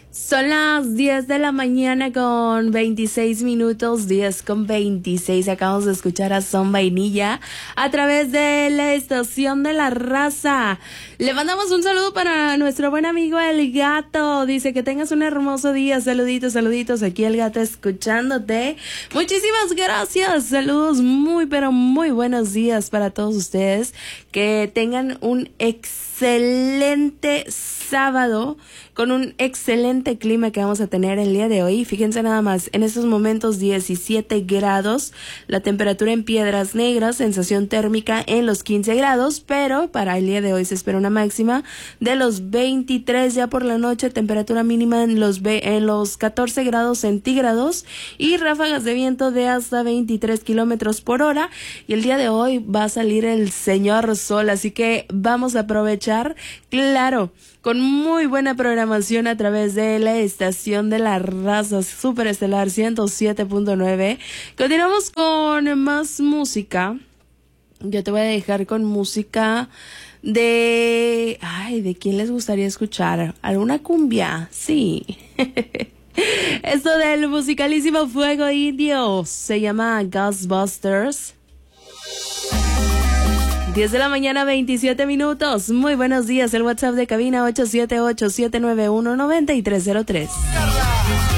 Son las 10 de la mañana con 26 minutos, 10 con 26. Acabamos de escuchar a Son Vainilla a través de la estación de la raza. Le mandamos un saludo para nuestro buen amigo El Gato. Dice que tengas un hermoso día. Saluditos, saluditos. Aquí El Gato escuchándote. Muchísimas gracias. Saludos muy, pero muy buenos días para todos ustedes. Que tengan un excelente sábado con un excelente clima que vamos a tener el día de hoy. Fíjense nada más, en estos momentos 17 grados, la temperatura en Piedras Negras, sensación térmica en los 15 grados, pero para el día de hoy se espera una máxima de los 23 ya por la noche, temperatura mínima en los 14 grados centígrados y ráfagas de viento de hasta 23 kilómetros por hora. Y el día de hoy va a salir el señor sol, así que vamos a aprovechar, claro, con muy buena programación a través de la estación de la raza Superestelar 107.9. Continuamos con más música. Yo te voy a dejar con música de... ¿de quién les gustaría escuchar? ¿Alguna cumbia? Sí. Esto del musicalísimo Fuego Indio se llama Ghostbusters. 10 de la mañana, 27 minutos. Muy buenos días. El WhatsApp de cabina 878-791-9303.